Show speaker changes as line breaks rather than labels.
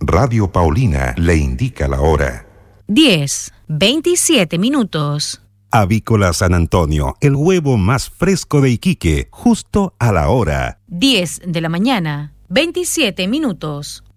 Radio Paulina le indica la hora.
10:27.
Avícola San Antonio, el huevo más fresco de Iquique, justo a la hora.
10 de la mañana, 27 minutos.